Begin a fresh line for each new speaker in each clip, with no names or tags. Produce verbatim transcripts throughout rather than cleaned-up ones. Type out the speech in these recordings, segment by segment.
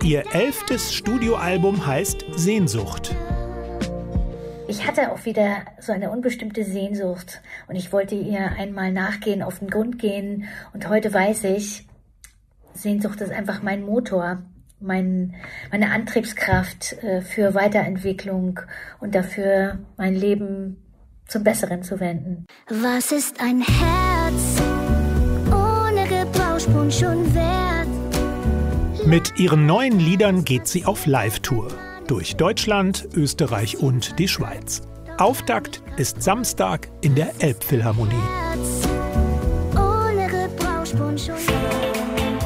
Ihr elftes Studioalbum heißt Sehnsucht.
Ich hatte auch wieder so eine unbestimmte Sehnsucht und ich wollte ihr einmal nachgehen, auf den Grund gehen. Und heute weiß ich, Sehnsucht ist einfach mein Motor, mein, meine Antriebskraft äh, für Weiterentwicklung und dafür mein Leben zum Besseren zu wenden.
Was ist ein Herz ohne Gebrauchsspuren schon wert?
Mit ihren neuen Liedern geht sie auf Live-Tour. Durch Deutschland, Österreich und die Schweiz. Auftakt ist Samstag in der Elbphilharmonie.
Herz ohne Gebrauchsspuren schon wert.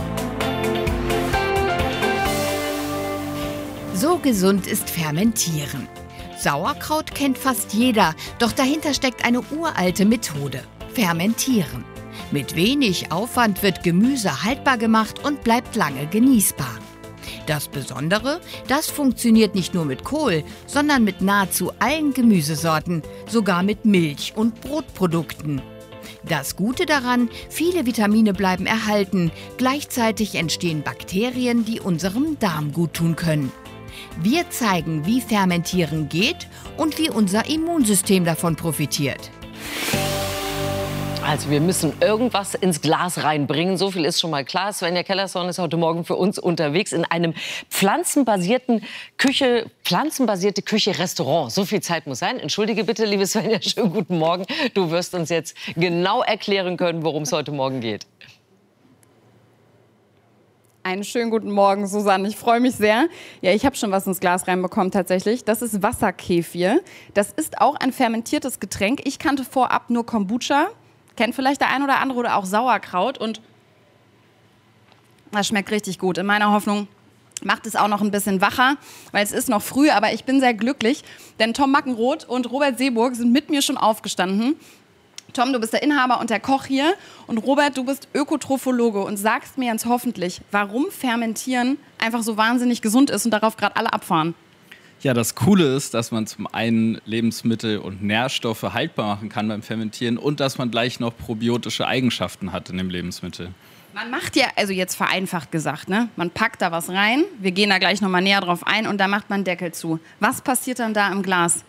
So gesund ist Fermentieren. Sauerkraut kennt fast jeder, doch dahinter steckt eine uralte Methode: Fermentieren. Mit wenig Aufwand wird Gemüse haltbar gemacht und bleibt lange genießbar. Das Besondere, das funktioniert nicht nur mit Kohl, sondern mit nahezu allen Gemüsesorten, sogar mit Milch- und Brotprodukten. Das Gute daran, viele Vitamine bleiben erhalten, gleichzeitig entstehen Bakterien, die unserem Darm guttun können. Wir zeigen, wie Fermentieren geht und wie unser Immunsystem davon profitiert.
Also wir müssen irgendwas ins Glas reinbringen, so viel ist schon mal klar. Svenja Kellerson ist heute Morgen für uns unterwegs in einem pflanzenbasierten Küche, pflanzenbasierte Küche-Restaurant. So viel Zeit muss sein. Entschuldige bitte, liebe Svenja, schönen guten Morgen. Du wirst uns jetzt genau erklären können, worum es heute Morgen geht.
Einen schönen guten Morgen, Susanne. Ich freue mich sehr. Ja, ich habe schon was ins Glas reinbekommen tatsächlich. Das ist Wasserkefir. Das ist auch ein fermentiertes Getränk. Ich kannte vorab nur Kombucha. Kennt vielleicht der ein oder andere oder auch Sauerkraut. Und das schmeckt richtig gut. In meiner Hoffnung macht es auch noch ein bisschen wacher, weil es ist noch früh. Aber ich bin sehr glücklich, denn Tom Mackenroth und Robert Seeburg sind mit mir schon aufgestanden. Tom, du bist der Inhaber und der Koch hier. Und Robert, du bist Ökotrophologe und sagst mir jetzt hoffentlich, warum Fermentieren einfach so wahnsinnig gesund ist und darauf gerade alle abfahren.
Ja, das Coole ist, dass man zum einen Lebensmittel und Nährstoffe haltbar machen kann beim Fermentieren und dass man gleich noch probiotische Eigenschaften hat in dem Lebensmittel.
Man macht ja, also jetzt vereinfacht gesagt, ne? Man packt da was rein, wir gehen da gleich nochmal näher drauf ein und da macht man einen Deckel zu. Was passiert dann da im Glas?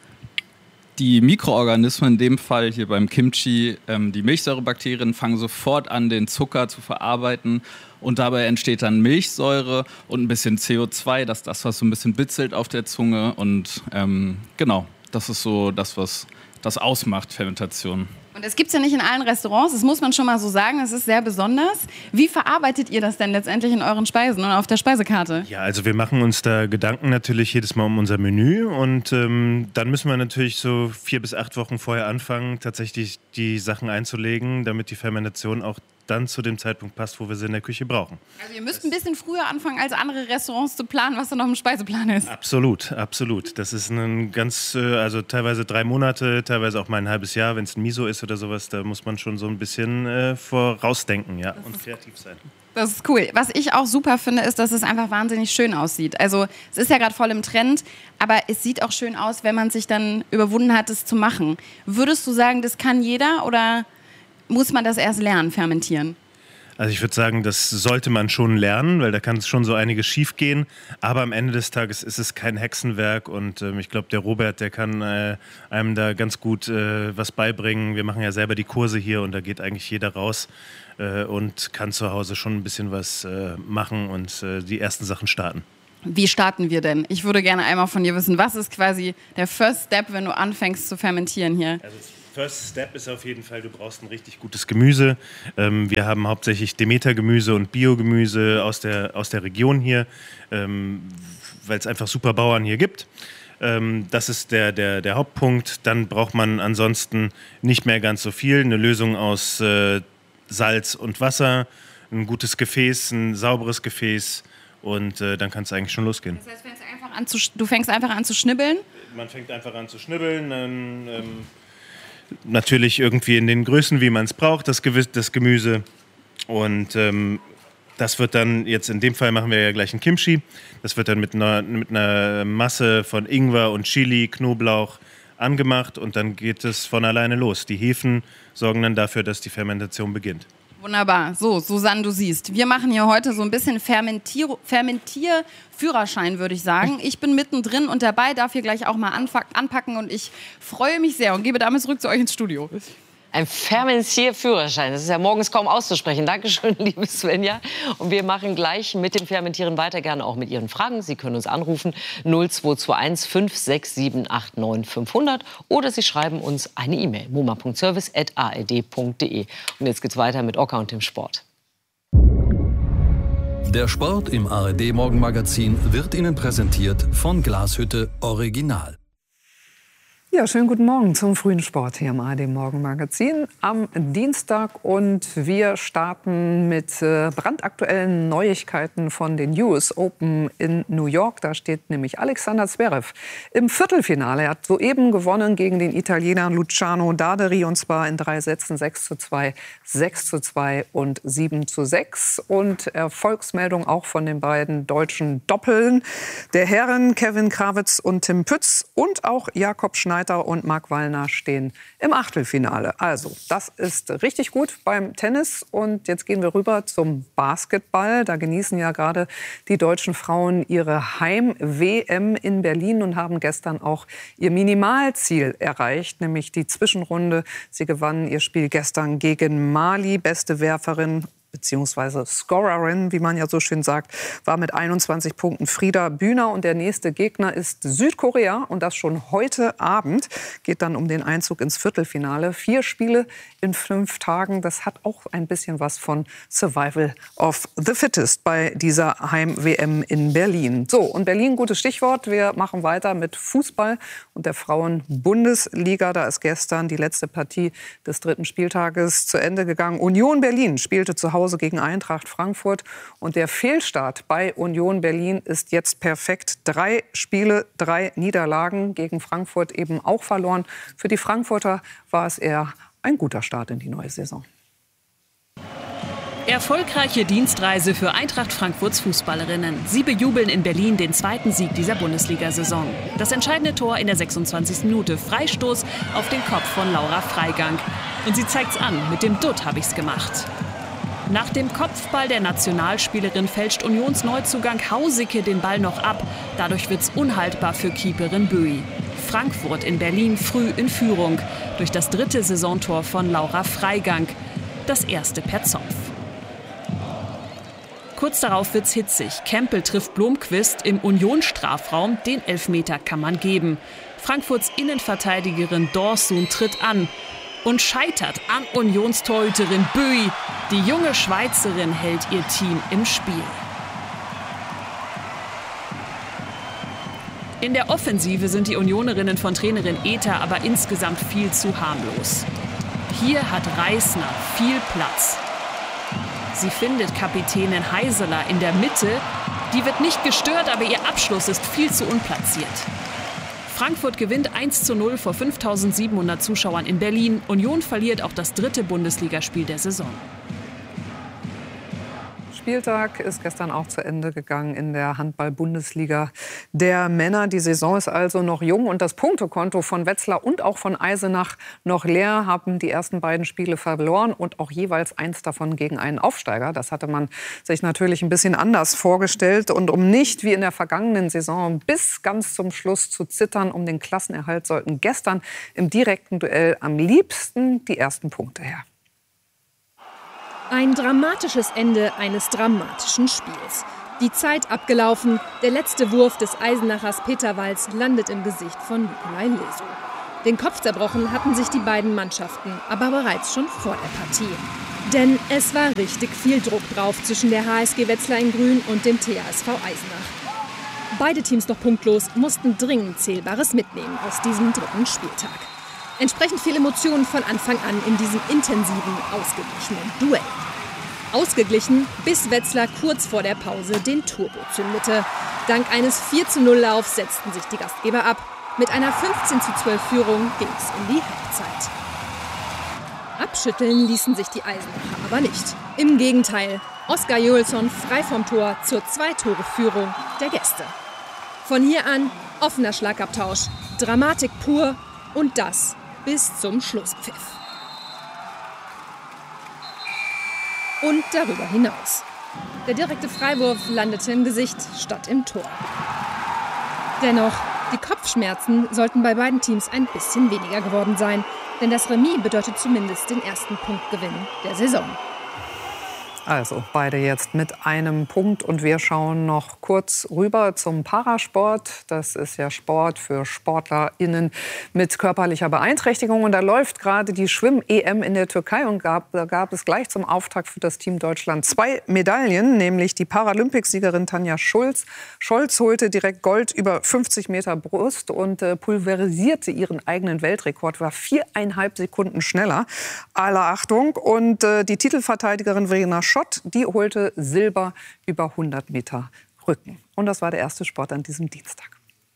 Die Mikroorganismen, in dem Fall hier beim Kimchi, ähm, die Milchsäurebakterien, fangen sofort an, den Zucker zu verarbeiten. Und dabei entsteht dann Milchsäure und ein bisschen C O zwei, das ist das, was so ein bisschen bitzelt auf der Zunge. Und ähm, genau, das ist so das, was das ausmacht, Fermentation.
Und es gibt es ja nicht in allen Restaurants, das muss man schon mal so sagen, das ist sehr besonders. Wie verarbeitet ihr das denn letztendlich in euren Speisen und auf der Speisekarte?
Ja, also wir machen uns da Gedanken natürlich jedes Mal um unser Menü und ähm, dann müssen wir natürlich so vier bis acht Wochen vorher anfangen, tatsächlich die Sachen einzulegen, damit die Fermentation auch dann zu dem Zeitpunkt passt, wo wir sie in der Küche brauchen.
Also ihr müsst ein bisschen früher anfangen, als andere Restaurants zu planen, was da noch im Speiseplan ist.
Absolut, absolut. Das ist ein ganz, also teilweise drei Monate, teilweise auch mal ein halbes Jahr, wenn es ein Miso ist oder sowas, da muss man schon so ein bisschen äh, vorausdenken, ja, und kreativ sein.
Das ist cool. Was ich auch super finde, ist, dass es einfach wahnsinnig schön aussieht. Also es ist ja gerade voll im Trend, aber es sieht auch schön aus, wenn man sich dann überwunden hat, es zu machen. Würdest du sagen, das kann jeder oder muss man das erst lernen, fermentieren?
Also ich würde sagen, das sollte man schon lernen, weil da kann es schon so einiges schief gehen. Aber am Ende des Tages ist es kein Hexenwerk und ähm, ich glaube, der Robert, der kann äh, einem da ganz gut äh, was beibringen. Wir machen ja selber die Kurse hier und da geht eigentlich jeder raus äh, und kann zu Hause schon ein bisschen was äh, machen und äh, die ersten Sachen starten.
Wie starten wir denn? Ich würde gerne einmal von dir wissen, was ist quasi der First Step, wenn du anfängst zu fermentieren hier?
Also First Step ist auf jeden Fall, du brauchst ein richtig gutes Gemüse. Ähm, wir haben hauptsächlich Demeter-Gemüse und Biogemüse aus der, aus der Region hier, ähm, weil es einfach super Bauern hier gibt. Ähm, das ist der, der, der Hauptpunkt. Dann braucht man ansonsten nicht mehr ganz so viel. Eine Lösung aus äh, Salz und Wasser, ein gutes Gefäß, ein sauberes Gefäß und äh, dann kann es eigentlich schon losgehen. Das heißt,
fängst einfach an zu, du fängst einfach an zu schnibbeln?
Man fängt einfach an zu schnibbeln, dann ähm, natürlich irgendwie in den Größen, wie man es braucht, das, das Gemüse. Und ähm, das wird dann, jetzt in dem Fall machen wir ja gleich ein Kimchi. Das wird dann mit einer, mit einer Masse von Ingwer und Chili, Knoblauch angemacht und dann geht es von alleine los. Die Hefen sorgen dann dafür, dass die Fermentation beginnt.
Wunderbar. So, Susanne, du siehst, wir machen hier heute so ein bisschen Fermentier- Fermentierführerschein, würde ich sagen. Ich bin mittendrin und dabei, darf hier gleich auch mal anfa- anpacken und ich freue mich sehr und gebe damit zurück zu euch ins Studio.
Ein Fermentierführerschein, das ist ja morgens kaum auszusprechen. Dankeschön, liebe Svenja. Und wir machen gleich mit dem Fermentieren weiter, gerne auch mit Ihren Fragen. Sie können uns anrufen null zwei zwei eins fünf sechs sieben acht neun fünf null null oder Sie schreiben uns eine E-Mail, moma punkt service at a r d punkt d e. Und jetzt geht's weiter mit Ocker und dem Sport.
Der Sport im A R D-Morgenmagazin wird Ihnen präsentiert von Glashütte Original.
Ja, schönen guten Morgen zum frühen Sport hier im A R D-Morgenmagazin am Dienstag. Und wir starten mit äh, brandaktuellen Neuigkeiten von den U S Open in New York. Da steht nämlich Alexander Zverev im Viertelfinale. Er hat soeben gewonnen gegen den Italiener Luciano Daderi, und zwar in drei Sätzen sechs zu zwei, sechs zu zwei und sieben zu sechs. Und Erfolgsmeldung auch von den beiden deutschen Doppeln der Herren Kevin Krawitz und Tim Pütz und auch Jakob Schneider und Marc Wallner stehen im Achtelfinale. Also, das ist richtig gut beim Tennis. Und jetzt gehen wir rüber zum Basketball. Da genießen ja gerade die deutschen Frauen ihre Heim-W M in Berlin und haben gestern auch ihr Minimalziel erreicht, nämlich die Zwischenrunde. Sie gewannen ihr Spiel gestern gegen Mali. Beste Werferin beziehungsweise Scorerin, wie man ja so schön sagt, war mit einundzwanzig Punkten Frieda Bühner. Und der nächste Gegner ist Südkorea. Und das schon heute Abend. Geht dann um den Einzug ins Viertelfinale. Vier Spiele in fünf Tagen. Das hat auch ein bisschen was von Survival of the Fittest bei dieser Heim-W M in Berlin. So, und Berlin, gutes Stichwort. Wir machen weiter mit Fußball und der Frauen-Bundesliga. Da ist gestern die letzte Partie des dritten Spieltages zu Ende gegangen. Union Berlin spielte zu Hause gegen Eintracht Frankfurt. Und der Fehlstart bei Union Berlin ist jetzt perfekt. Drei Spiele, drei Niederlagen, gegen Frankfurt eben auch verloren. Für die Frankfurter war es eher ein guter Start in die neue Saison.
Erfolgreiche Dienstreise für Eintracht Frankfurts Fußballerinnen. Sie bejubeln in Berlin den zweiten Sieg dieser Bundesliga-Saison. Das entscheidende Tor in der sechsundzwanzigsten Minute. Freistoß auf den Kopf von Laura Freigang. Und sie zeigt's an, mit dem Dutt habe ich's gemacht. Nach dem Kopfball der Nationalspielerin fälscht Unionsneuzugang Hausicke den Ball noch ab. Dadurch wird's unhaltbar für Keeperin Böi. Frankfurt in Berlin früh in Führung durch das dritte Saisontor von Laura Freigang. Das erste per Zopf. Kurz darauf wird's hitzig. Kempel trifft Blomqvist im Unionsstrafraum. Den Elfmeter kann man geben. Frankfurts Innenverteidigerin Dorsun tritt an und scheitert an Unionstorhüterin Böi. Die junge Schweizerin hält ihr Team im Spiel. In der Offensive sind die Unionerinnen von Trainerin Ether aber insgesamt viel zu harmlos. Hier hat Reisner viel Platz. Sie findet Kapitänin Heiseler in der Mitte. Die wird nicht gestört, aber ihr Abschluss ist viel zu unplatziert. Frankfurt gewinnt eins zu null vor fünftausendsiebenhundert Zuschauern in Berlin. Union verliert auch das dritte Bundesligaspiel der Saison.
Spieltag ist gestern auch zu Ende gegangen in der Handball-Bundesliga der Männer. Die Saison ist also noch jung und das Punktekonto von Wetzlar und auch von Eisenach noch leer, haben die ersten beiden Spiele verloren und auch jeweils eins davon gegen einen Aufsteiger. Das hatte man sich natürlich ein bisschen anders vorgestellt. Und um nicht wie in der vergangenen Saison bis ganz zum Schluss zu zittern um den Klassenerhalt, sollten gestern im direkten Duell am liebsten die ersten Punkte her.
Ein dramatisches Ende eines dramatischen Spiels. Die Zeit abgelaufen, der letzte Wurf des Eisenachers Peter Walz landet im Gesicht von Nikolai Leso. Den Kopf zerbrochen hatten sich die beiden Mannschaften aber bereits schon vor der Partie. Denn es war richtig viel Druck drauf zwischen der H S G Wetzlar in Grün und dem T H S V Eisenach. Beide Teams noch punktlos, mussten dringend Zählbares mitnehmen aus diesem dritten Spieltag. Entsprechend viel Emotionen von Anfang an in diesem intensiven, ausgeglichenen Duell. Ausgeglichen, bis Wetzlar kurz vor der Pause den Turbo zündete. Dank eines vier zu null Laufs setzten sich die Gastgeber ab. Mit einer fünfzehn zu zwölf Führung ging es in die Halbzeit. Abschütteln ließen sich die Eisenacher aber nicht. Im Gegenteil, Oskar Joelsson frei vom Tor zur Zwei-Tore-Führung der Gäste. Von hier an offener Schlagabtausch, Dramatik pur und das bis zum Schlusspfiff. und darüber hinaus. Der direkte Freiwurf landete im Gesicht statt im Tor. Dennoch, die Kopfschmerzen sollten bei beiden Teams ein bisschen weniger geworden sein. Denn das Remis bedeutet zumindest den ersten Punktgewinn der Saison.
Also beide jetzt mit einem Punkt und wir schauen noch kurz rüber zum Parasport. Das ist ja Sport für SportlerInnen mit körperlicher Beeinträchtigung. Und da läuft gerade die Schwimm-E M in der Türkei und gab, da gab es gleich zum Auftakt für das Team Deutschland zwei Medaillen, nämlich die Paralympicsiegerin Tanja Schulz. Scholz holte direkt Gold über fünfzig Meter Brust und äh, pulverisierte ihren eigenen Weltrekord, war viereinhalb Sekunden schneller. Aller Achtung. Und äh, die Titelverteidigerin Verena Schott, die holte Silber über hundert Meter Rücken. Und das war der erste Sport an diesem Dienstag.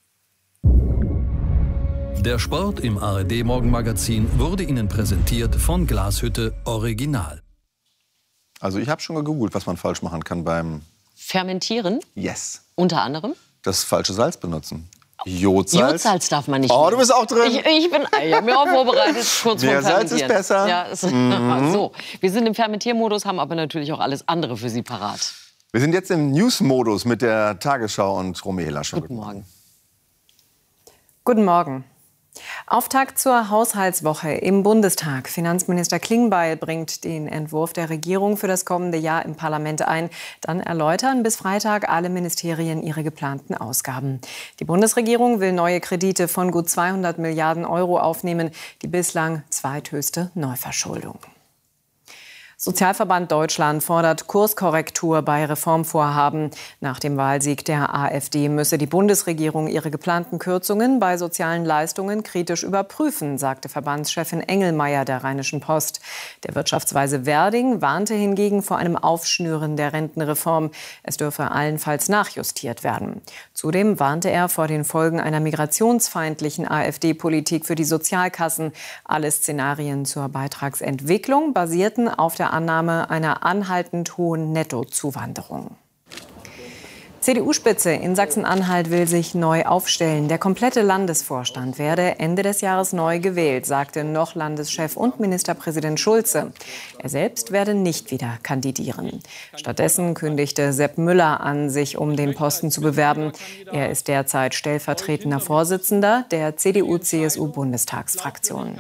Der Sport im A R D-Morgenmagazin wurde Ihnen präsentiert von Glashütte Original.
Also ich habe schon gegoogelt, was man falsch machen kann beim
Fermentieren?
Yes.
Unter anderem?
Das falsche Salz benutzen. Jodsalz.
Jodsalz darf man nicht
Oh,
nehmen.
du bist auch drin.
Ich, ich bin ich hab mir auch vorbereitet, kurz vor
Mehr
Fermentieren.
Salz ist besser.
Ja, ist,
Mhm.
so. Wir sind im Fermentiermodus, haben aber natürlich auch alles andere für Sie parat.
Wir sind jetzt im News-Modus mit der Tagesschau und Romela.
Guten Morgen.
Guten Morgen. Auftakt zur Haushaltswoche im Bundestag. Finanzminister Klingbeil bringt den Entwurf der Regierung für das kommende Jahr im Parlament ein. Dann erläutern bis Freitag alle Ministerien ihre geplanten Ausgaben. Die Bundesregierung will neue Kredite von gut zweihundert Milliarden Euro aufnehmen, die bislang zweithöchste Neuverschuldung. Sozialverband Deutschland fordert Kurskorrektur bei Reformvorhaben. Nach dem Wahlsieg der AfD müsse die Bundesregierung ihre geplanten Kürzungen bei sozialen Leistungen kritisch überprüfen, sagte Verbandschefin Engelmeier der Rheinischen Post. Der Wirtschaftsweise Werding warnte hingegen vor einem Aufschnüren der Rentenreform. Es dürfe allenfalls nachjustiert werden. Zudem warnte er vor den Folgen einer migrationsfeindlichen AfD-Politik für die Sozialkassen. Alle Szenarien zur Beitragsentwicklung basierten auf der Annahme einer anhaltend hohen Nettozuwanderung. C D U-Spitze in Sachsen-Anhalt will sich neu aufstellen. Der komplette Landesvorstand werde Ende des Jahres neu gewählt, sagte noch Landeschef und Ministerpräsident Schulze. Er selbst werde nicht wieder kandidieren. Stattdessen kündigte Sepp Müller an, sich um den Posten zu bewerben. Er ist derzeit stellvertretender Vorsitzender der C D U-C S U-Bundestagsfraktion.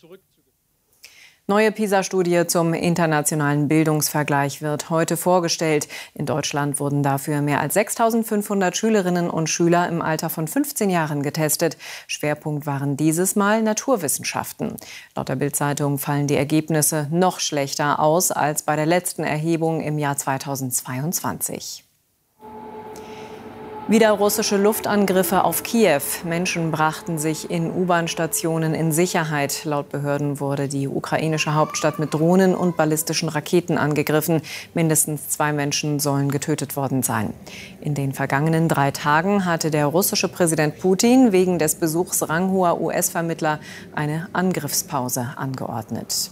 Neue PISA-Studie zum internationalen Bildungsvergleich wird heute vorgestellt. In Deutschland wurden dafür mehr als sechstausendfünfhundert Schülerinnen und Schüler im Alter von fünfzehn Jahren getestet. Schwerpunkt waren dieses Mal Naturwissenschaften. Laut der Bild-Zeitung fallen die Ergebnisse noch schlechter aus als bei der letzten Erhebung im Jahr zweitausendzweiundzwanzig. Wieder russische Luftangriffe auf Kiew. Menschen brachten sich in U-Bahn-Stationen in Sicherheit. Laut Behörden wurde die ukrainische Hauptstadt mit Drohnen und ballistischen Raketen angegriffen. Mindestens zwei Menschen sollen getötet worden sein. In den vergangenen drei Tagen hatte der russische Präsident Putin wegen des Besuchs ranghoher U S-Vermittler eine Angriffspause angeordnet.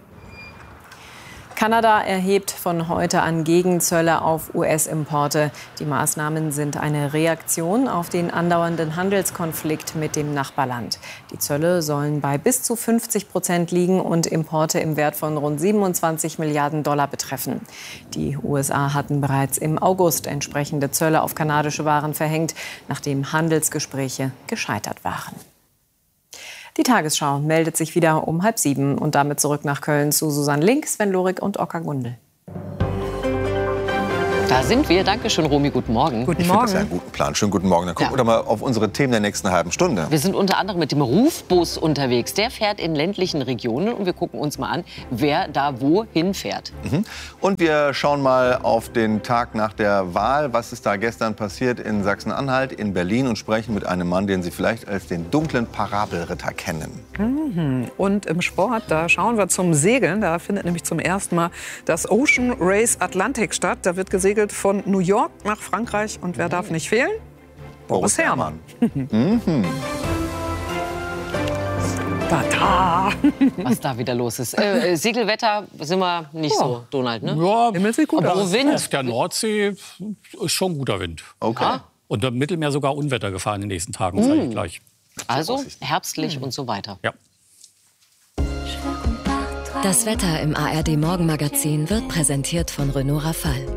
Kanada erhebt von heute an Gegenzölle auf U S-Importe. Die Maßnahmen sind eine Reaktion auf den andauernden Handelskonflikt mit dem Nachbarland. Die Zölle sollen bei bis zu fünfzig Prozent liegen und Importe im Wert von rund siebenundzwanzig Milliarden Dollar betreffen. Die U S A hatten bereits im August entsprechende Zölle auf kanadische Waren verhängt, nachdem Handelsgespräche gescheitert waren. Die Tagesschau meldet sich wieder um halb sieben und damit zurück nach Köln zu Susanne Link, Sven Lorik und Oka Gundel.
Da sind wir. Dankeschön, Romy. Guten Morgen.
Guten Morgen. Ich finde das einen guten Plan. Schönen guten Morgen. Dann gucken ja. wir doch mal auf unsere Themen der nächsten halben Stunde.
Wir sind unter anderem mit dem Rufbus unterwegs. Der fährt in ländlichen Regionen und wir gucken uns mal an, wer da wohin fährt.
Mhm. Und wir schauen mal auf den Tag nach der Wahl. Was ist da gestern passiert in Sachsen-Anhalt, in Berlin und sprechen mit einem Mann, den Sie vielleicht als den dunklen Parabelritter kennen.
Mhm. Und im Sport, da schauen wir zum Segeln. Da findet nämlich zum ersten Mal das Ocean Race Atlantic statt. Da wird gesegelt von New York nach Frankreich. Und wer darf nicht fehlen? Boris Herrmann.
Mhm.
Tata.
Was da wieder los ist. Äh, Segelwetter sind wir nicht ja. so, Donald, ne?
Ja,
gut
aber Wind. Auf der Nordsee ist schon guter Wind.
Okay.
Ja. Und im Mittelmeer sogar Unwetter gefahren in den nächsten Tagen,
mhm.
sage ich gleich.
Also herbstlich mhm. und so weiter.
Ja.
Das Wetter im A R D Morgenmagazin wird präsentiert von Renault Rafale.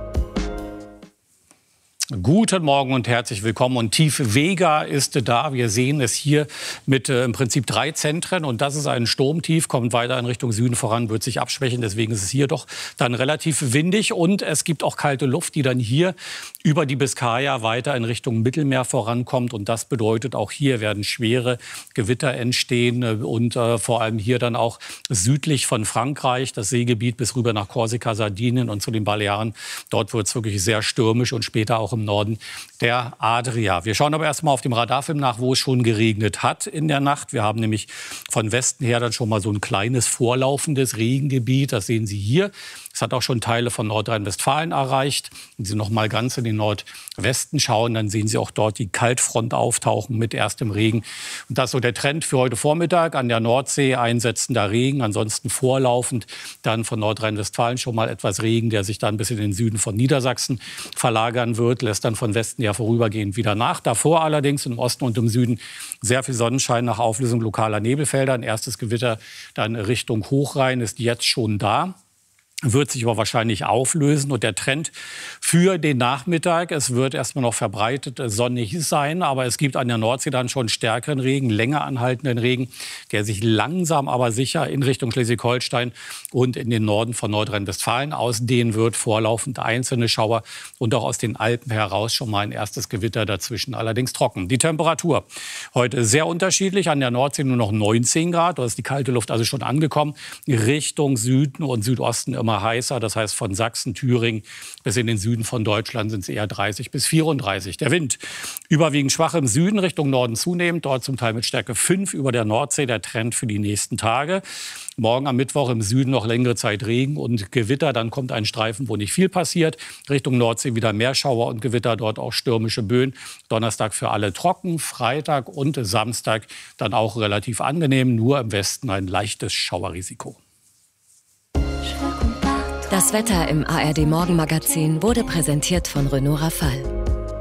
Guten Morgen und herzlich willkommen. Und Tief Vega ist da. Wir sehen es hier mit äh, im Prinzip drei Zentren. Und das ist ein Sturmtief, kommt weiter in Richtung Süden voran, wird sich abschwächen. Deswegen ist es hier doch dann relativ windig. Und es gibt auch kalte Luft, die dann hier über die Biskaya weiter in Richtung Mittelmeer vorankommt. Und das bedeutet, auch hier werden schwere Gewitter entstehen. Und äh, vor allem hier dann auch südlich von Frankreich, das Seegebiet bis rüber nach Korsika, Sardinien und zu den Balearen. Dort wird es wirklich sehr stürmisch und später auch im Norden der Adria. Wir schauen aber erst mal auf dem Radarfilm nach, wo es schon geregnet hat in der Nacht. Wir haben nämlich von Westen her dann schon mal so ein kleines vorlaufendes Regengebiet. Das sehen Sie hier. Es hat auch schon Teile von Nordrhein-Westfalen erreicht. Wenn Sie noch mal ganz in den Nordwesten schauen, dann sehen Sie auch dort die Kaltfront auftauchen mit erstem Regen. Und das ist so der Trend für heute Vormittag. An der Nordsee einsetzender Regen, ansonsten vorlaufend dann von Nordrhein-Westfalen schon mal etwas Regen, der sich dann bis in den Süden von Niedersachsen verlagern wird, lässt dann von Westen ja vorübergehend wieder nach. Davor allerdings im Osten und im Süden sehr viel Sonnenschein nach Auflösung lokaler Nebelfelder. Ein erstes Gewitter dann Richtung Hochrhein ist jetzt schon da. Wird sich aber wahrscheinlich auflösen. Und der Trend für den Nachmittag, es wird erstmal noch verbreitet sonnig sein, aber es gibt an der Nordsee dann schon stärkeren Regen, länger anhaltenden Regen, der sich langsam aber sicher in Richtung Schleswig-Holstein und in den Norden von Nordrhein-Westfalen ausdehnen wird, vorlaufend einzelne Schauer und auch aus den Alpen heraus schon mal ein erstes Gewitter dazwischen, allerdings trocken. Die Temperatur heute sehr unterschiedlich, an der Nordsee nur noch neunzehn Grad, da ist die kalte Luft also schon angekommen, Richtung Süden und Südosten immer heißer, das heißt von Sachsen, Thüringen bis in den Süden von Deutschland sind es eher dreißig bis vierunddreißig. Der Wind überwiegend schwach im Süden, Richtung Norden zunehmend, dort zum Teil mit Stärke fünf über der Nordsee, der Trend für die nächsten Tage. Morgen am Mittwoch im Süden noch längere Zeit Regen und Gewitter, dann kommt ein Streifen, wo nicht viel passiert. Richtung Nordsee wieder mehr Schauer und Gewitter, dort auch stürmische Böen. Donnerstag für alle trocken, Freitag und Samstag dann auch relativ angenehm, nur im Westen ein leichtes Schauerrisiko.
Das Wetter im A R D Morgenmagazin wurde präsentiert von Renault Rafale.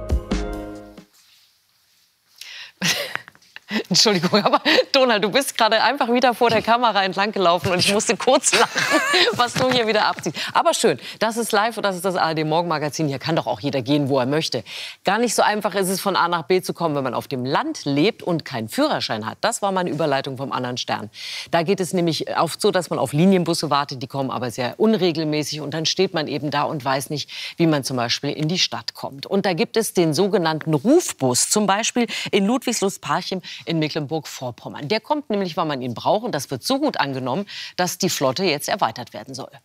Entschuldigung, aber Donald, du bist gerade einfach wieder vor der Kamera entlang gelaufen und ich musste kurz lachen, was du hier wieder abziehst. Aber schön, das ist live und das ist das A R D Morgenmagazin. Hier kann doch auch jeder gehen, wo er möchte. Gar nicht so einfach ist es, von A nach B zu kommen, wenn man auf dem Land lebt und keinen Führerschein hat. Das war meine Überleitung vom anderen Stern. Da geht es nämlich oft so, dass man auf Linienbusse wartet, die kommen aber sehr unregelmäßig und dann steht man eben da und weiß nicht, wie man zum Beispiel in die Stadt kommt. Und da gibt es den sogenannten Rufbus, zum Beispiel in Ludwigslust-Parchim in Mecklenburg-Vorpommern. Der kommt nämlich, weil man ihn braucht und das wird so gut angenommen, dass die Flotte jetzt erweitert werden soll.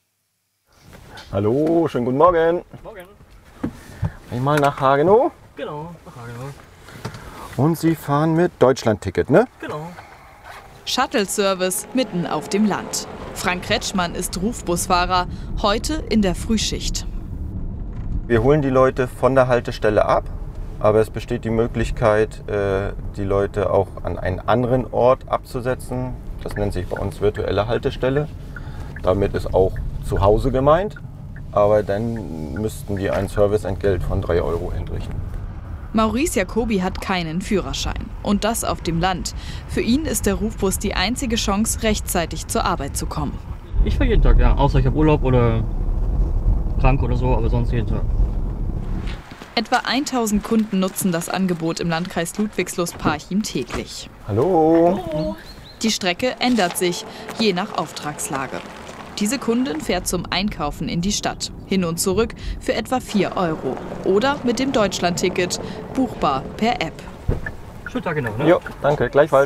Hallo, schönen guten Morgen.
Morgen.
Einmal nach Hagenow.
Genau, nach Hagenow.
Und Sie fahren mit Deutschland-Ticket, ne?
Genau.
Shuttle-Service mitten auf dem Land. Frank Kretschmann ist Rufbusfahrer, heute in der Frühschicht.
Wir holen die Leute von der Haltestelle ab. Aber es besteht die Möglichkeit, die Leute auch an einen anderen Ort abzusetzen. Das nennt sich bei uns virtuelle Haltestelle. Damit ist auch zu Hause gemeint. Aber dann müssten wir ein Serviceentgelt von drei Euro entrichten.
Maurice Jacobi hat keinen Führerschein. Und das auf dem Land. Für ihn ist der Rufbus die einzige Chance, rechtzeitig zur Arbeit zu kommen.
Ich fahre jeden Tag, ja. Außer ich habe Urlaub oder krank oder so, aber sonst jeden Tag.
Etwa tausend Kunden nutzen das Angebot im Landkreis Ludwigslust-Parchim täglich.
Hallo.
Hallo. Die Strecke ändert sich, je nach Auftragslage. Diese Kundin fährt zum Einkaufen in die Stadt. Hin und zurück für etwa vier Euro. Oder mit dem Deutschland-Ticket, buchbar per App.
Schönen Tag genau, ne?
Jo, danke, gleichfalls.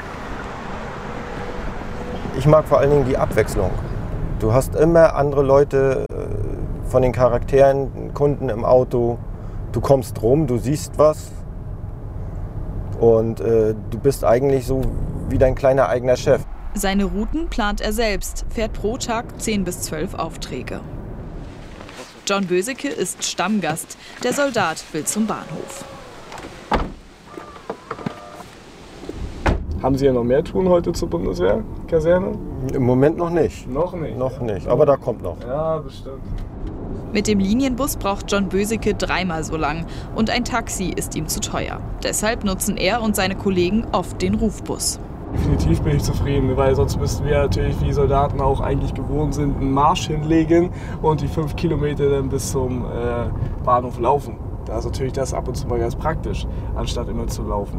Ich mag vor allen Dingen die Abwechslung. Du hast immer andere Leute von den Charakteren, Kunden im Auto. Du kommst rum, du siehst was und äh, du bist eigentlich so wie dein kleiner eigener Chef.
Seine Routen plant er selbst, fährt pro Tag zehn bis zwölf Aufträge. John Böseke ist Stammgast, der Soldat will zum Bahnhof.
Haben Sie ja noch mehr tun heute zur Bundeswehr-Kaserne?
Im Moment noch nicht.
Noch nicht?
Noch nicht, aber da kommt noch.
Ja, bestimmt.
Mit dem Linienbus braucht John Böseke dreimal so lang und ein Taxi ist ihm zu teuer. Deshalb nutzen er und seine Kollegen oft den Rufbus.
Definitiv bin ich zufrieden, weil sonst müssten wir natürlich wie Soldaten auch eigentlich gewohnt sind, einen Marsch hinlegen und die fünf Kilometer dann bis zum äh, Bahnhof laufen. Da ist natürlich das ab und zu mal ganz praktisch, anstatt immer zu laufen.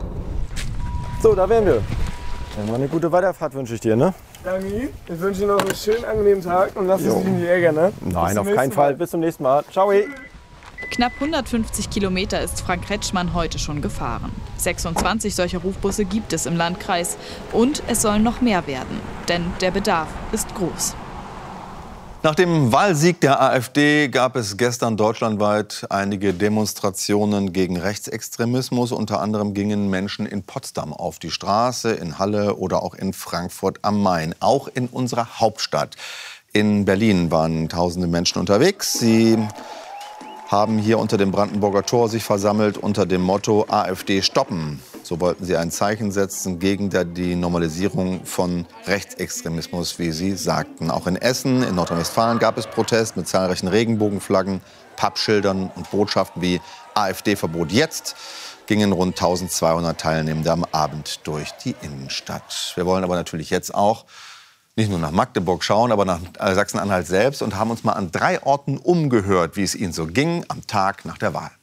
So, da wären wir. Dann mal eine gute Weiterfahrt wünsche ich dir, ne?
Danke Ihnen. Ich wünsche Ihnen noch einen schönen, angenehmen Tag und lassen Sie sich nicht ärgern, ne?
Nein, auf keinen Fall. Bis zum nächsten Mal. Ciao.
Knapp hundertfünfzig Kilometer ist Frank Kretschmann heute schon gefahren. sechsundzwanzig solcher Rufbusse gibt es im Landkreis. Und es sollen noch mehr werden, denn der Bedarf ist groß.
Nach dem Wahlsieg der AfD gab es gestern deutschlandweit einige Demonstrationen gegen Rechtsextremismus. Unter anderem gingen Menschen in Potsdam auf die Straße, in Halle oder auch in Frankfurt am Main. Auch in unserer Hauptstadt. In Berlin waren tausende Menschen unterwegs. Sie haben hier unter dem Brandenburger Tor sich versammelt unter dem Motto AfD stoppen. So wollten sie ein Zeichen setzen gegen die Normalisierung von Rechtsextremismus, wie sie sagten. Auch in Essen, in Nordrhein-Westfalen gab es Protest mit zahlreichen Regenbogenflaggen, Pappschildern und Botschaften wie AfD-Verbot jetzt. Gingen rund eintausendzweihundert Teilnehmende am Abend durch die Innenstadt. Wir wollen aber natürlich jetzt auch nicht nur nach Magdeburg schauen, aber nach Sachsen-Anhalt selbst und haben uns mal an drei Orten umgehört, wie es ihnen so ging am Tag nach der Wahl.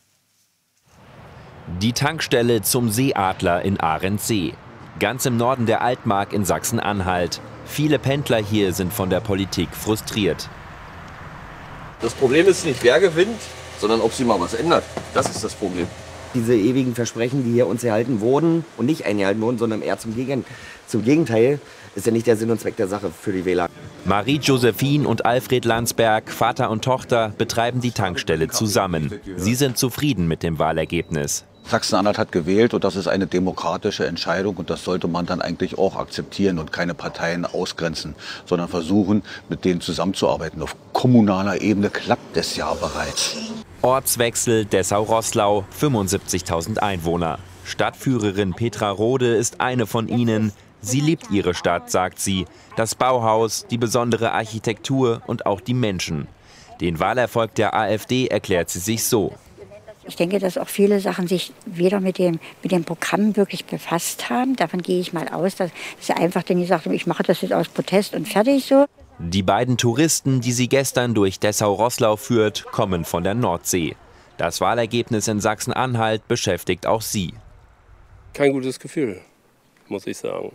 Die Tankstelle zum Seeadler in Ahrensee. Ganz im Norden der Altmark in Sachsen-Anhalt. Viele Pendler hier sind von der Politik frustriert.
Das Problem ist nicht, wer gewinnt, sondern ob sich mal was ändert. Das ist das Problem.
Diese ewigen Versprechen, die hier uns erhalten wurden und nicht eingehalten wurden, sondern eher zum, Gegen zum Gegenteil, ist ja nicht der Sinn und Zweck der Sache für die Wähler.
Marie-Josephine und Alfred Landsberg, Vater und Tochter, betreiben die Tankstelle zusammen. Sie sind zufrieden mit dem Wahlergebnis.
Sachsen-Anhalt hat gewählt und das ist eine demokratische Entscheidung und das sollte man dann eigentlich auch akzeptieren und keine Parteien ausgrenzen, sondern versuchen, mit denen zusammenzuarbeiten. Auf kommunaler Ebene klappt es ja bereits.
Ortswechsel Dessau-Roßlau, fünfundsiebzigtausend Einwohner. Stadtführerin Petra Rode ist eine von ihnen. Sie liebt ihre Stadt, sagt sie. Das Bauhaus, die besondere Architektur und auch die Menschen. Den Wahlerfolg der AfD erklärt sie sich so.
Ich denke, dass auch viele Sachen sich weder mit dem, mit dem Programm wirklich befasst haben. Davon gehe ich mal aus, dass sie einfach dann gesagt haben, ich mache das jetzt aus Protest und fertig so.
Die beiden Touristen, die sie gestern durch Dessau-Roßlau führt, kommen von der Nordsee. Das Wahlergebnis in Sachsen-Anhalt beschäftigt auch sie.
Kein gutes Gefühl, muss ich sagen.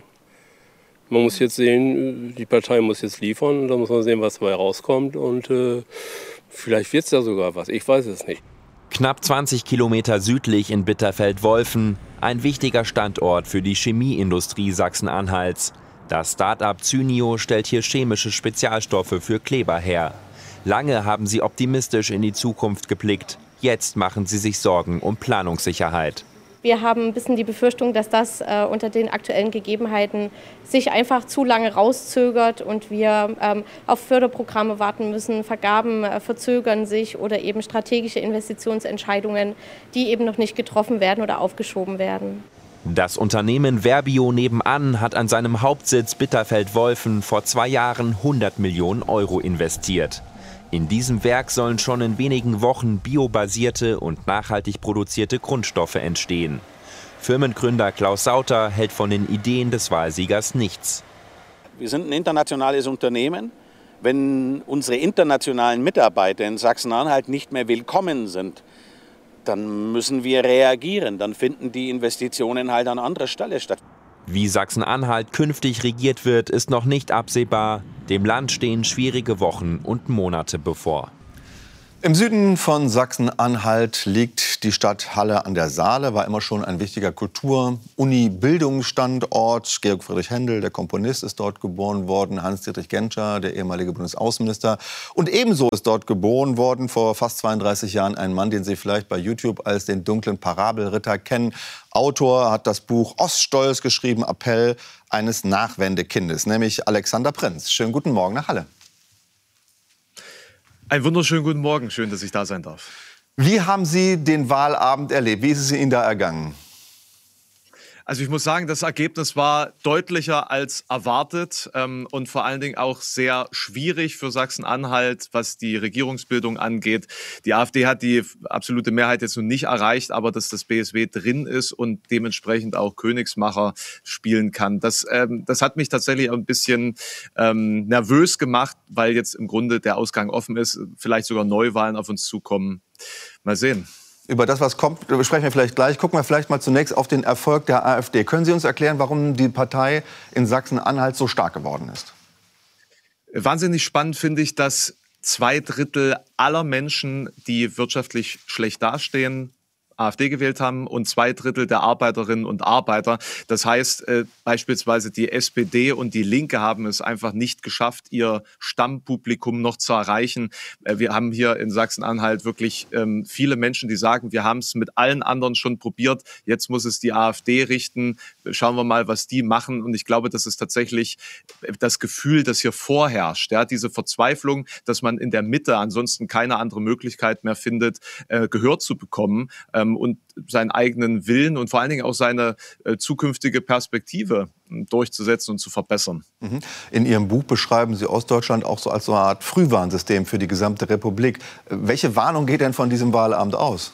Man muss jetzt sehen, die Partei muss jetzt liefern, da muss man sehen, was dabei rauskommt und äh, vielleicht wird es ja sogar was, ich weiß es nicht.
Knapp zwanzig Kilometer südlich in Bitterfeld-Wolfen, ein wichtiger Standort für die Chemieindustrie Sachsen-Anhalts. Das Start-up Cynio stellt hier chemische Spezialstoffe für Kleber her. Lange haben sie optimistisch in die Zukunft geblickt. Jetzt machen sie sich Sorgen um Planungssicherheit.
Wir haben ein bisschen die Befürchtung, dass das äh, unter den aktuellen Gegebenheiten sich einfach zu lange rauszögert und wir ähm, auf Förderprogramme warten müssen. Vergaben äh, verzögern sich oder eben strategische Investitionsentscheidungen, die eben noch nicht getroffen werden oder aufgeschoben werden.
Das Unternehmen Verbio nebenan hat an seinem Hauptsitz Bitterfeld-Wolfen vor zwei Jahren hundert Millionen Euro investiert. In diesem Werk sollen schon in wenigen Wochen biobasierte und nachhaltig produzierte Grundstoffe entstehen. Firmengründer Klaus Sauter hält von den Ideen des Wahlsiegers nichts.
Wir sind ein internationales Unternehmen. Wenn unsere internationalen Mitarbeiter in Sachsen-Anhalt nicht mehr willkommen sind, dann müssen wir reagieren. Dann finden die Investitionen halt an anderer Stelle statt.
Wie Sachsen-Anhalt künftig regiert wird, ist noch nicht absehbar. Dem Land stehen schwierige Wochen und Monate bevor.
Im Süden von Sachsen-Anhalt liegt die Stadt Halle an der Saale, war immer schon ein wichtiger Kultur-Uni-Bildungsstandort. Georg Friedrich Händel, der Komponist, ist dort geboren worden. Hans-Dietrich Genscher, der ehemalige Bundesaußenminister. Und ebenso ist dort geboren worden, vor fast zweiunddreißig Jahren, ein Mann, den Sie vielleicht bei YouTube als den dunklen Parabelritter kennen. Autor hat das Buch Oststolz geschrieben, Appell eines Nachwendekindes, nämlich Alexander Prinz. Schönen guten Morgen nach Halle.
Einen wunderschönen guten Morgen. Schön, dass ich da sein darf.
Wie haben Sie den Wahlabend erlebt? Wie ist es Ihnen da ergangen?
Also ich muss sagen, das Ergebnis war deutlicher als erwartet ähm, und vor allen Dingen auch sehr schwierig für Sachsen-Anhalt, was die Regierungsbildung angeht. Die AfD hat die absolute Mehrheit jetzt noch nicht erreicht, aber dass das B S W drin ist und dementsprechend auch Königsmacher spielen kann. Das, ähm, das hat mich tatsächlich ein bisschen ähm, nervös gemacht, weil jetzt im Grunde der Ausgang offen ist, vielleicht sogar Neuwahlen auf uns zukommen. Mal sehen.
Über das, was kommt, sprechen wir vielleicht gleich. Gucken wir vielleicht mal zunächst auf den Erfolg der AfD. Können Sie uns erklären, warum die Partei in Sachsen-Anhalt so stark geworden ist?
Wahnsinnig spannend finde ich, dass zwei Drittel aller Menschen, die wirtschaftlich schlecht dastehen, AfD gewählt haben und zwei Drittel der Arbeiterinnen und Arbeiter. Das heißt, äh, beispielsweise die S P D und die Linke haben es einfach nicht geschafft, ihr Stammpublikum noch zu erreichen. Äh, wir haben hier in Sachsen-Anhalt wirklich ähm, viele Menschen, die sagen, wir haben es mit allen anderen schon probiert, jetzt muss es die AfD richten. Schauen wir mal, was die machen. Und ich glaube, das ist tatsächlich das Gefühl, das hier vorherrscht. Ja, diese Verzweiflung, dass man in der Mitte ansonsten keine andere Möglichkeit mehr findet, äh, Gehör zu bekommen. Ähm, und seinen eigenen Willen und vor allen Dingen auch seine äh, zukünftige Perspektive äh, durchzusetzen und zu verbessern.
In Ihrem Buch beschreiben Sie Ostdeutschland auch so als so eine Art Frühwarnsystem für die gesamte Republik. Welche Warnung geht denn von diesem Wahlamt aus?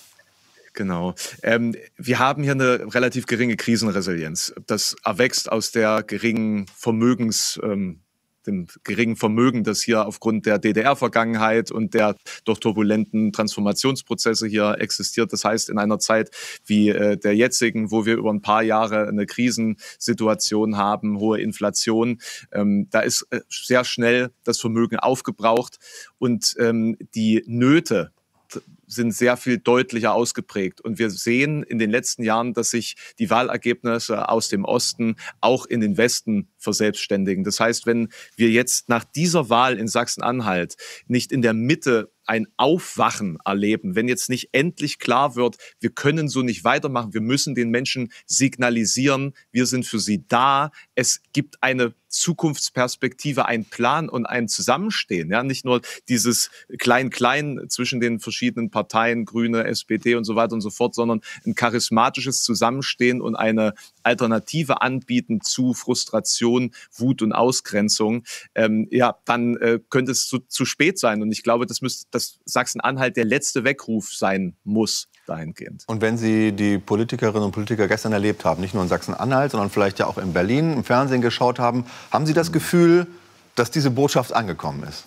Genau. Ähm, wir haben hier eine relativ geringe Krisenresilienz. Das erwächst aus der geringen Vermögens ähm, dem geringen Vermögen, das hier aufgrund der D D R-Vergangenheit und der doch turbulenten Transformationsprozesse hier existiert. Das heißt, in einer Zeit wie äh, der jetzigen, wo wir über ein paar Jahre eine Krisensituation haben, hohe Inflation, ähm, da ist äh, sehr schnell das Vermögen aufgebraucht und ähm, die Nöte sind sehr viel deutlicher ausgeprägt. Und wir sehen in den letzten Jahren, dass sich die Wahlergebnisse aus dem Osten auch in den Westen verselbstständigen. Das heißt, wenn wir jetzt nach dieser Wahl in Sachsen-Anhalt nicht in der Mitte ein Aufwachen erleben, wenn jetzt nicht endlich klar wird, wir können so nicht weitermachen, wir müssen den Menschen signalisieren, wir sind für sie da, es gibt eine Zukunftsperspektive, einen Plan und ein Zusammenstehen. Ja, nicht nur dieses Klein-Klein zwischen den verschiedenen Parteien, Grüne, S P D und so weiter und so fort, sondern ein charismatisches Zusammenstehen und eine Alternative anbieten zu Frustration, Wut und Ausgrenzung. Ähm, ja, dann äh, könnte es zu, zu spät sein. Und ich glaube, das müsste, dass Sachsen-Anhalt der letzte Weckruf sein muss dahingehend.
Und wenn Sie die Politikerinnen und Politiker gestern erlebt haben, nicht nur in Sachsen-Anhalt, sondern vielleicht ja auch in Berlin, im Fernsehen geschaut haben, haben Sie das Gefühl, dass diese Botschaft angekommen ist?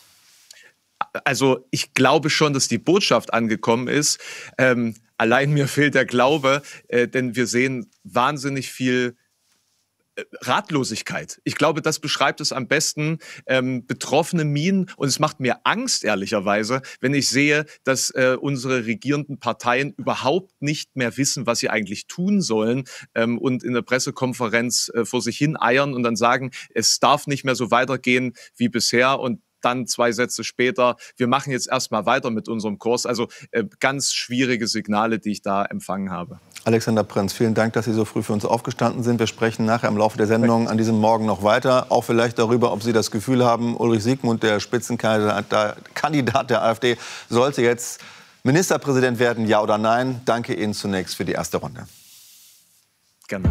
Also ich glaube schon, dass die Botschaft angekommen ist. Ähm, allein mir fehlt der Glaube, äh, denn wir sehen wahnsinnig viel Ratlosigkeit. Ich glaube, das beschreibt es am besten, ähm, betroffene Mienen. Und es macht mir Angst, ehrlicherweise, wenn ich sehe, dass äh, unsere regierenden Parteien überhaupt nicht mehr wissen, was sie eigentlich tun sollen ähm, und in der Pressekonferenz äh, vor sich hin eiern und dann sagen, es darf nicht mehr so weitergehen wie bisher und dann zwei Sätze später, wir machen jetzt erstmal weiter mit unserem Kurs. Also äh, ganz schwierige Signale, die ich da empfangen habe.
Alexander Prinz, vielen Dank, dass Sie so früh für uns aufgestanden sind. Wir sprechen nachher im Laufe der Sendung an diesem Morgen noch weiter. Auch vielleicht darüber, ob Sie das Gefühl haben, Ulrich Siegmund, der Spitzenkandidat der AfD, sollte jetzt Ministerpräsident werden, ja oder nein? Danke Ihnen zunächst für die erste Runde.
Gerne.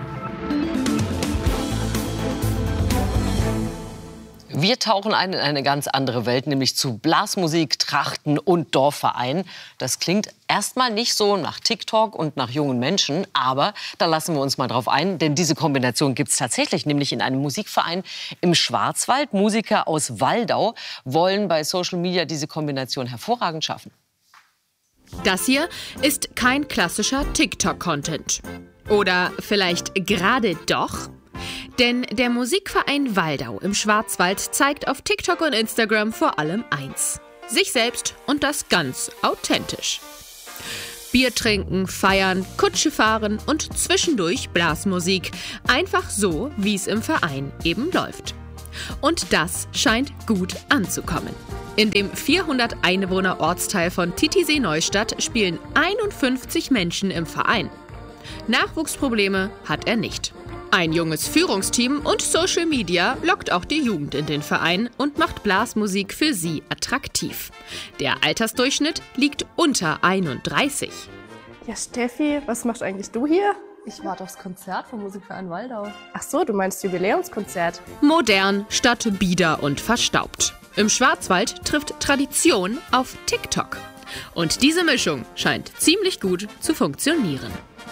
Wir tauchen ein in eine ganz andere Welt, nämlich zu Blasmusik, Trachten und Dorfverein. Das klingt erstmal nicht so nach TikTok und nach jungen Menschen, aber da lassen wir uns mal drauf ein, denn diese Kombination gibt es tatsächlich, nämlich in einem Musikverein im Schwarzwald. Musiker aus Waldau wollen bei Social Media diese Kombination hervorragend schaffen.
Das hier ist kein klassischer TikTok-Content. Oder vielleicht gerade doch? Denn der Musikverein Waldau im Schwarzwald zeigt auf TikTok und Instagram vor allem eins: sich selbst und das ganz authentisch. Bier trinken, feiern, Kutsche fahren und zwischendurch Blasmusik. Einfach so, wie es im Verein eben läuft. Und das scheint gut anzukommen. In dem vierhundert Einwohner Ortsteil von Titisee-Neustadt spielen einundfünfzig Menschen im Verein. Nachwuchsprobleme hat er nicht. Ein junges Führungsteam und Social Media lockt auch die Jugend in den Verein und macht Blasmusik für sie attraktiv. Der Altersdurchschnitt liegt unter einunddreißig.
Ja, Steffi, was machst eigentlich du hier? Ich warte aufs Konzert vom Musikverein Waldau.
Ach so, du meinst Jubiläumskonzert.
Modern statt bieder und verstaubt. Im Schwarzwald trifft Tradition auf TikTok. Und diese Mischung scheint ziemlich gut zu funktionieren.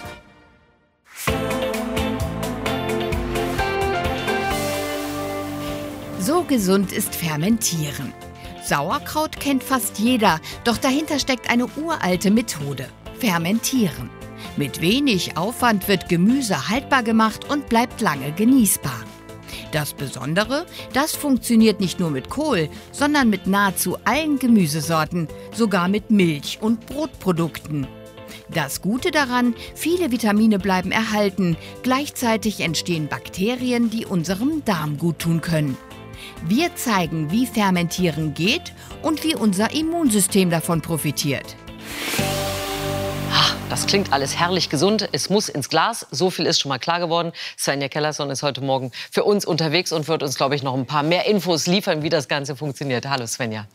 So gesund ist Fermentieren. Sauerkraut kennt fast jeder, doch dahinter steckt eine uralte Methode: Fermentieren. Mit wenig Aufwand wird Gemüse haltbar gemacht und bleibt lange genießbar. Das Besondere, das funktioniert nicht nur mit Kohl, sondern mit nahezu allen Gemüsesorten, sogar mit Milch- und Brotprodukten. Das Gute daran, viele Vitamine bleiben erhalten, gleichzeitig entstehen Bakterien, die unserem Darm guttun können. Wir zeigen, wie Fermentieren geht und wie unser Immunsystem davon profitiert.
Das klingt alles herrlich gesund. Es muss ins Glas. So viel ist schon mal klar geworden. Svenja Kellerson ist heute Morgen für uns unterwegs und wird uns, glaube ich, noch ein paar mehr Infos liefern, wie das Ganze funktioniert. Hallo Svenja.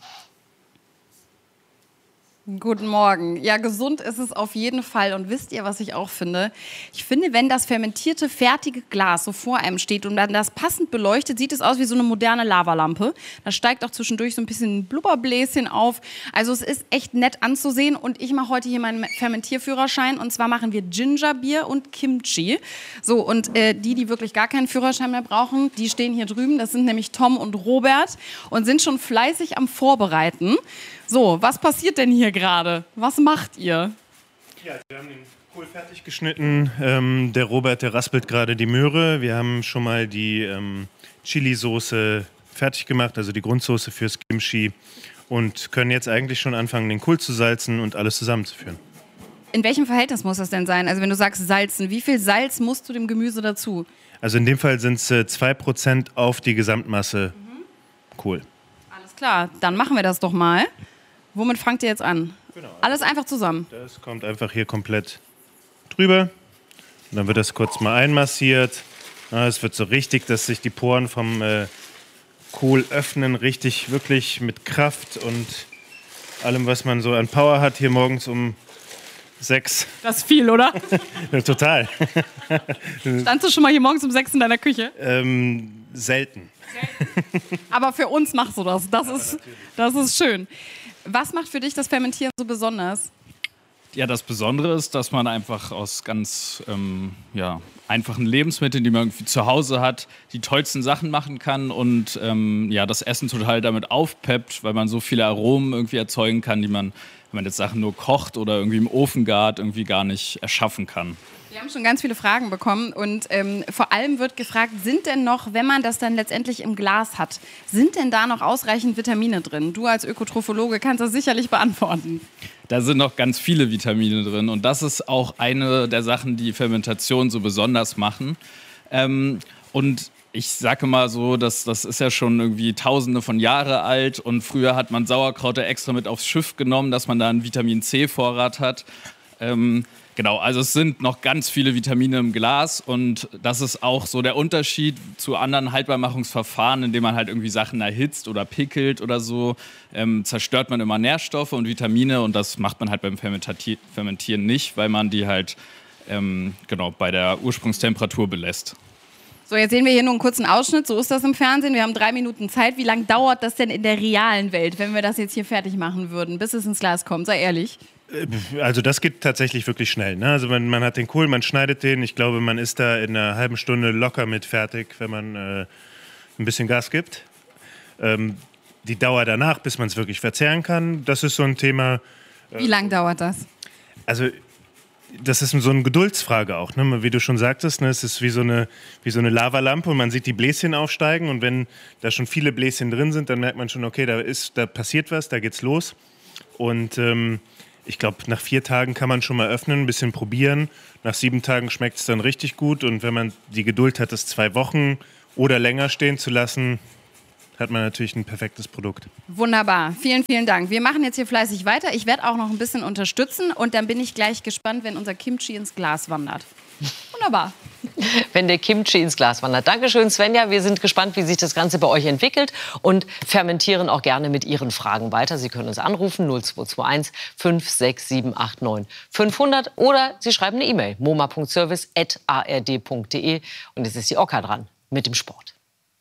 Guten Morgen. Ja, gesund ist es auf jeden Fall. Und wisst ihr, was ich auch finde? Ich finde, wenn das fermentierte, fertige Glas so vor einem steht und dann das passend beleuchtet, sieht es aus wie so eine moderne Lavalampe. Da steigt auch zwischendurch so ein bisschen ein Blubberbläschen auf. Also es ist echt nett anzusehen. Und ich mache heute hier meinen Fermentierführerschein. Und zwar machen wir Gingerbier und Kimchi. So, und äh, die, die wirklich gar keinen Führerschein mehr brauchen, die stehen hier drüben. Das sind nämlich Tom und Robert und sind schon fleißig am Vorbereiten. So, was passiert denn hier gerade? Was macht ihr?
Ja, wir haben den Kohl fertig geschnitten. Ähm, der Robert, der raspelt gerade die Möhre. Wir haben schon mal die ähm, Chili-Soße fertig gemacht, also die Grundsoße fürs Kimchi. Und können jetzt eigentlich schon anfangen, den Kohl zu salzen und alles zusammenzuführen.
In welchem Verhältnis muss das denn sein? Also wenn du sagst salzen, wie viel Salz musst du dem Gemüse dazu?
Also in dem Fall sind es äh, zwei Prozent auf die Gesamtmasse mhm. Kohl.
Alles klar, dann machen wir das doch mal. Womit fangt ihr jetzt an? Genau. Alles einfach zusammen?
Das kommt einfach hier komplett drüber. Und dann wird das kurz mal einmassiert. Es wird so richtig, dass sich die Poren vom äh, Kohl öffnen. Richtig, wirklich mit Kraft und allem, was man so an Power hat, hier morgens um sechs.
Das ist viel, oder?
Ja, total.
Standst du schon mal hier morgens um sechs in deiner Küche?
Ähm, selten.
selten. Aber für uns machst du das. Das, ja, ist, das ist schön. Was macht für dich das Fermentieren so besonders?
Ja, das Besondere ist, dass man einfach aus ganz ähm, ja, einfachen Lebensmitteln, die man irgendwie zu Hause hat, die tollsten Sachen machen kann und ähm, ja, das Essen total damit aufpeppt, weil man so viele Aromen irgendwie erzeugen kann, die man, wenn man jetzt Sachen nur kocht oder irgendwie im Ofen gart, irgendwie gar nicht erschaffen kann.
Wir haben schon ganz viele Fragen bekommen und ähm, vor allem wird gefragt, sind denn noch, wenn man das dann letztendlich im Glas hat, sind denn da noch ausreichend Vitamine drin? Du als Ökotrophologe kannst das sicherlich beantworten.
Da sind noch ganz viele Vitamine drin und das ist auch eine der Sachen, die Fermentation so besonders machen. Ähm, und ich sage mal so, dass das ist ja schon irgendwie Tausende von Jahre alt und früher hat man Sauerkraut extra mit aufs Schiff genommen, dass man da einen Vitamin-C-Vorrat hat. Ähm, Genau, also es sind noch ganz viele Vitamine im Glas und das ist auch so der Unterschied zu anderen Haltbarmachungsverfahren, indem man halt irgendwie Sachen erhitzt oder pickelt oder so, ähm, zerstört man immer Nährstoffe und Vitamine und das macht man halt beim Fermentieren nicht, weil man die halt ähm, genau, bei der Ursprungstemperatur belässt.
So, jetzt sehen wir hier nur einen kurzen Ausschnitt, so ist das im Fernsehen. Wir haben drei Minuten Zeit. Wie lange dauert das denn in der realen Welt, wenn wir das jetzt hier fertig machen würden, bis es ins Glas kommt? Sei ehrlich.
Also das geht tatsächlich wirklich schnell. Ne? Also man, man hat den Kohl, man schneidet den. Ich glaube, man ist da in einer halben Stunde locker mit fertig, wenn man äh, ein bisschen Gas gibt. Ähm, die Dauer danach, bis man es wirklich verzehren kann, das ist so ein Thema. Äh,
Wie lang dauert das?
Also das ist so eine Geduldsfrage auch. Ne? Wie du schon sagtest, ne? Es ist wie so eine, wie so eine Lavalampe und man sieht die Bläschen aufsteigen und wenn da schon viele Bläschen drin sind, dann merkt man schon, okay, da, ist, da passiert was, da geht's los. Und ähm, ich glaube, nach vier Tagen kann man schon mal öffnen, ein bisschen probieren. Nach sieben Tagen schmeckt es dann richtig gut. Und wenn man die Geduld hat, es zwei Wochen oder länger stehen zu lassen, hat man natürlich ein perfektes Produkt.
Wunderbar. Vielen, vielen Dank. Wir machen jetzt hier fleißig weiter. Ich werde auch noch ein bisschen unterstützen. Und dann bin ich gleich gespannt, wenn unser Kimchi ins Glas wandert. Wunderbar.
wenn der Kimchi ins Glas wandert. Dankeschön, Svenja. Wir sind gespannt, wie sich das Ganze bei euch entwickelt und fermentieren auch gerne mit Ihren Fragen weiter. Sie können uns anrufen null zwei zwei eins fünf sechs sieben acht neun fünfhundert oder Sie schreiben eine E-Mail moma punkt service at a r d punkt d e. Und jetzt ist die Oka dran mit dem Sport.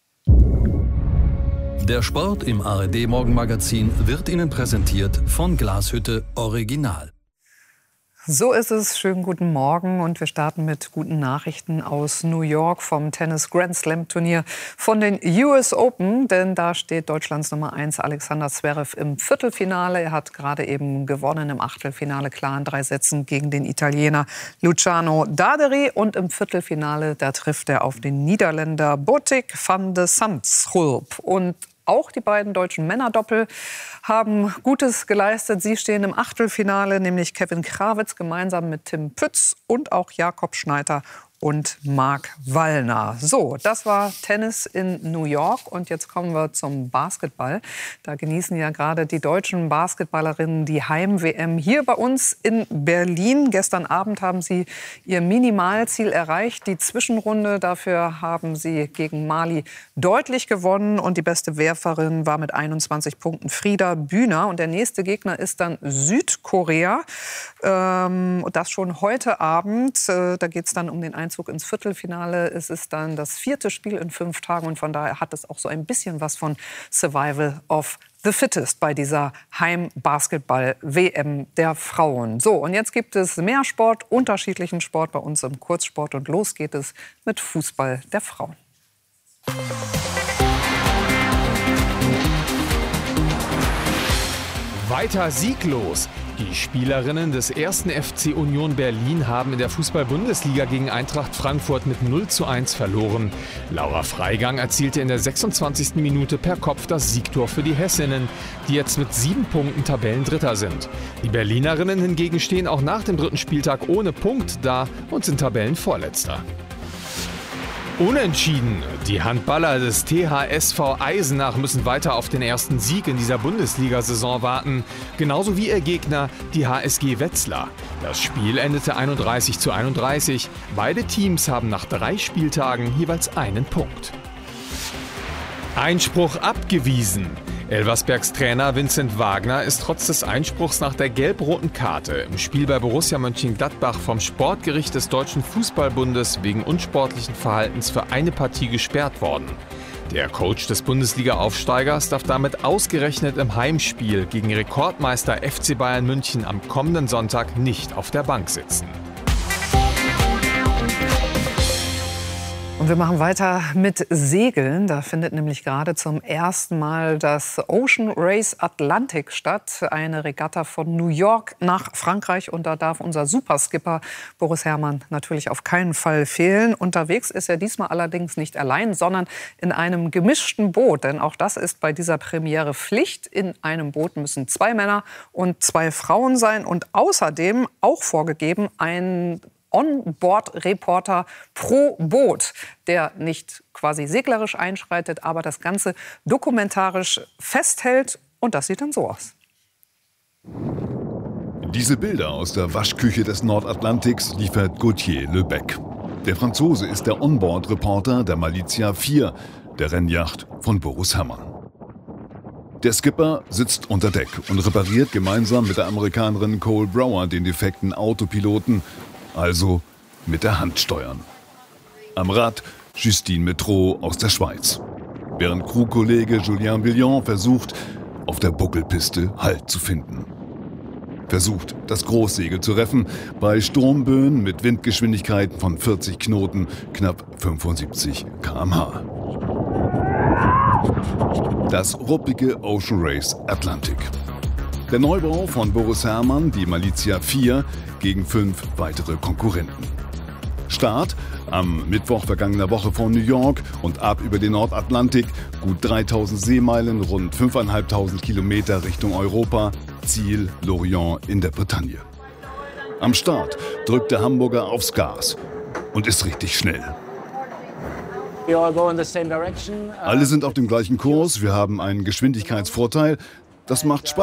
Der Sport im A R D-Morgenmagazin wird Ihnen präsentiert von Glashütte Original.
So ist es. Schönen guten Morgen und wir starten mit guten Nachrichten aus New York vom Tennis Grand Slam Turnier von den U S Open. Denn da steht Deutschlands Nummer eins Alexander Zverev im Viertelfinale. Er hat gerade eben gewonnen im Achtelfinale klar in drei Sätzen gegen den Italiener Luciano Daderi. Und im Viertelfinale, da trifft er auf den Niederländer Botic van de Zandschulp. Und auch die beiden deutschen Männerdoppel haben Gutes geleistet. Sie stehen im Achtelfinale, nämlich Kevin Krawitz gemeinsam mit Tim Pütz und auch Jakob Schneider und Marc Wallner. So, das war Tennis in New York und jetzt kommen wir zum Basketball. Da genießen ja gerade die deutschen Basketballerinnen die Heim-W M hier bei uns in Berlin. Gestern Abend haben sie ihr Minimalziel erreicht, die Zwischenrunde. Dafür haben sie gegen Mali deutlich gewonnen und die beste Werferin war mit einundzwanzig Punkten Frieda Bühner. Und der nächste Gegner ist dann Südkorea. Ähm, das schon heute Abend. Äh, da geht es dann um den Einzug ins Viertelfinale. Es ist dann das vierte Spiel in fünf Tagen und von daher hat es auch so ein bisschen was von Survival of the Fittest bei dieser Heim-Basketball-W M der Frauen. So, und jetzt gibt es mehr Sport, unterschiedlichen Sport bei uns im Kurzsport und los geht es mit Fußball der Frauen.
Weiter sieglos. Die Spielerinnen des ersten F C Union Berlin haben in der Fußball-Bundesliga gegen Eintracht Frankfurt mit null zu eins verloren. Laura Freigang erzielte in der sechsundzwanzigsten Minute per Kopf das Siegtor für die Hessinnen, die jetzt mit sieben Punkten Tabellendritter sind. Die Berlinerinnen hingegen stehen auch nach dem dritten Spieltag ohne Punkt da und sind Tabellenvorletzter. Unentschieden. Die Handballer des T H S V Eisenach müssen weiter auf den ersten Sieg in dieser Bundesliga-Saison warten. Genauso wie ihr Gegner, die H S G Wetzlar. Das Spiel endete einunddreißig zu einunddreißig. Beide Teams haben nach drei Spieltagen jeweils einen Punkt. Einspruch abgewiesen. Elversbergs Trainer Vincent Wagner ist trotz des Einspruchs nach der gelb-roten Karte im Spiel bei Borussia Mönchengladbach vom Sportgericht des Deutschen Fußballbundes wegen unsportlichen Verhaltens für eine Partie gesperrt worden. Der Coach des Bundesliga-Aufsteigers darf damit ausgerechnet im Heimspiel gegen Rekordmeister F C Bayern München am kommenden Sonntag nicht auf der Bank sitzen.
Und wir machen weiter mit Segeln. Da findet nämlich gerade zum ersten Mal das Ocean Race Atlantic statt. Eine Regatta von New York nach Frankreich. Und da darf unser Superskipper Boris Herrmann natürlich auf keinen Fall fehlen. Unterwegs ist er diesmal allerdings nicht allein, sondern in einem gemischten Boot. Denn auch das ist bei dieser Premiere Pflicht. In einem Boot müssen zwei Männer und zwei Frauen sein. Und außerdem auch vorgegeben ein On-Board-Reporter pro Boot, der nicht quasi seglerisch einschreitet, aber das Ganze dokumentarisch festhält. Und das sieht dann so aus.
Diese Bilder aus der Waschküche des Nordatlantiks liefert Gauthier Lebec. Der Franzose ist der On-Board-Reporter der Malizia vier, der Rennjacht von Boris Herrmann. Der Skipper sitzt unter Deck und repariert gemeinsam mit der Amerikanerin Cole Brower den defekten Autopiloten, also mit der Hand steuern. Am Rad Justine Metro aus der Schweiz. Während Crewkollege Julien Billon versucht, auf der Buckelpiste Halt zu finden. Versucht, das Großsegel zu reffen, bei Sturmböen mit Windgeschwindigkeiten von vierzig Knoten, knapp fünfundsiebzig Kilometer pro Stunde. Das ruppige Ocean Race Atlantic. Der Neubau von Boris Herrmann, die Malizia vier, gegen fünf weitere Konkurrenten. Start am Mittwoch vergangener Woche von New York und ab über den Nordatlantik, gut dreitausend Seemeilen, rund fünftausendfünfhundert Kilometer Richtung Europa, Ziel Lorient in der Bretagne. Am Start drückt der Hamburger aufs Gas und ist richtig schnell. Alle sind auf dem gleichen Kurs, wir haben einen Geschwindigkeitsvorteil, das macht Spaß.